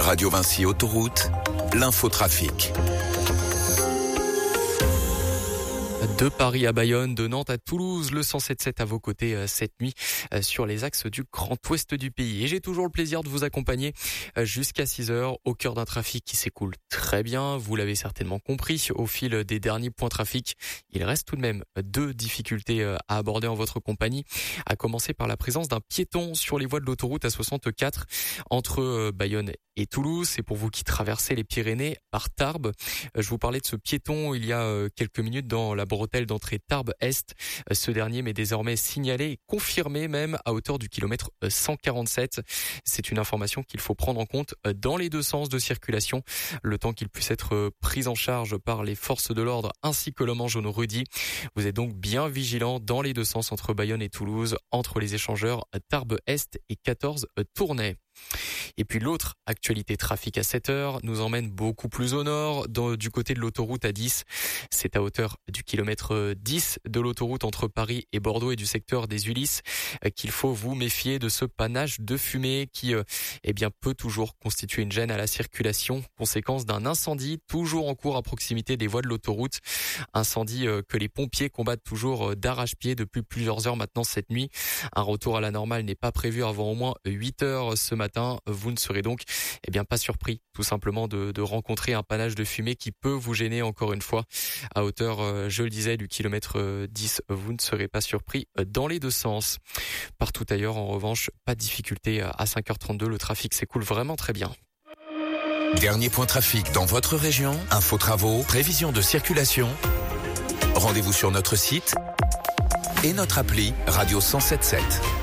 Radio Vinci Autoroute, l'infotrafic. De Paris à Bayonne, de Nantes à Toulouse, le 107.7 à vos côtés cette nuit sur les axes du Grand Ouest du pays. Et j'ai toujours le plaisir de vous accompagner jusqu'à 6h au cœur d'un trafic qui s'écoule très bien. Vous l'avez certainement compris, au fil des derniers points trafic, il reste tout de même 2 difficultés à aborder en votre compagnie. À commencer par la présence d'un piéton sur les voies de l'autoroute A64 entre Bayonne et Toulouse. C'est pour vous qui traversez les Pyrénées par Tarbes. Je vous parlais de ce piéton il y a quelques minutes dans la bretelle d'entrée Tarbes-Est. Ce dernier m'est désormais signalé et confirmé même à hauteur du kilomètre 147. C'est une information qu'il faut prendre en compte dans les 2 sens de circulation, le temps qu'il puisse être pris en charge par les forces de l'ordre ainsi que l'homme en jaune Rudy. Vous êtes donc bien vigilant dans les 2 sens entre Bayonne et Toulouse, entre les échangeurs Tarbes-Est et 14 Tournai. Et puis l'autre actualité trafic à 7h nous emmène beaucoup plus au nord, du côté de l'autoroute A10. C'est à hauteur du kilomètre 10 de l'autoroute entre Paris et Bordeaux et du secteur des Ulysses qu'il faut vous méfier de ce panache de fumée qui peut toujours constituer une gêne à la circulation, conséquence d'un incendie toujours en cours à proximité des voies de l'autoroute. Incendie que les pompiers combattent toujours d'arrache-pied depuis plusieurs heures maintenant cette nuit. Un retour à la normale n'est pas prévu avant au moins 8 heures ce matin. Vous ne serez donc pas surpris tout simplement de rencontrer un panache de fumée qui peut vous gêner encore une fois à hauteur, je le disais, du kilomètre 10. Vous ne serez pas surpris dans les 2 sens. Partout ailleurs, en revanche, pas de difficulté. À 5h32, le trafic s'écoule vraiment très bien. Dernier point trafic dans votre région, info travaux, prévision de circulation. Rendez-vous sur notre site et notre appli Radio 107.7.